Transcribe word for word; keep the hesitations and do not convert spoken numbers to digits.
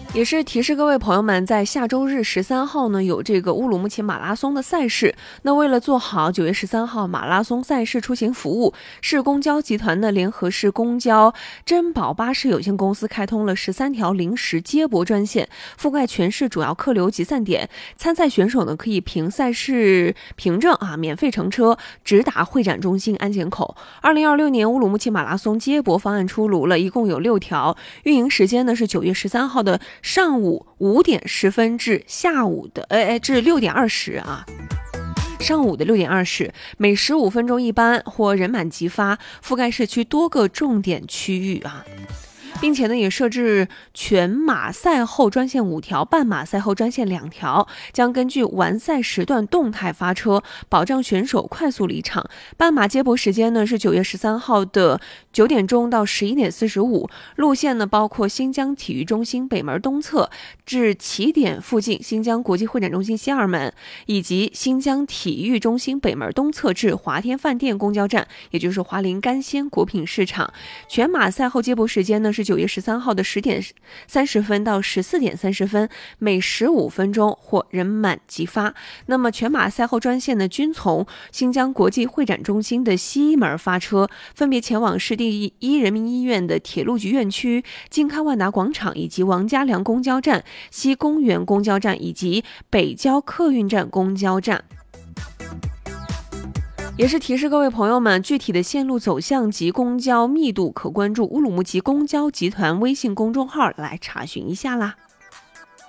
也是提示各位朋友们，在下周日十三号呢，有这个乌鲁木齐马拉松的赛事。那为了做好九月十三号马拉松赛事出行服务，市公交集团呢联合市公交珍宝巴士有限公司开通了十三条临时接驳专线，覆盖全市主要客流集散点。参赛选手呢可以凭赛事凭证啊，免费乘车直达会展中心安检口。二零二六年乌鲁木齐马拉松接驳方案出炉了，一共有六条，运营时间呢是九月十三号的上午五点十分至下午的呃至六点二十啊。上午的六点二十，每十五分钟一班或人满即发，覆盖市区多个重点区域啊。并且呢，也设置全马赛后专线五条，半马赛后专线两条，将根据完赛时段动态发车，保障选手快速离场。半马接驳时间呢是九月十三号的九点钟到十一点四十五，路线呢包括新疆体育中心北门东侧至起点附近新疆国际会展中心西二门，以及新疆体育中心北门东侧至华天饭店公交站，也就是华林干鲜果品市场。全马赛后接驳时间呢是九月十三号的十点三十分到十四点三十分，每十五分钟或人满即发。那么全马赛后专线呢，均从新疆国际会展中心的西门发车，分别前往市第一人民医院的铁路局院区、金康万达广场以及王家梁公交站、西公园公交站以及北郊客运站公交站。也是提示各位朋友们，具体的线路走向及公交密度可关注乌鲁木齐公交集团微信公众号来查询一下啦。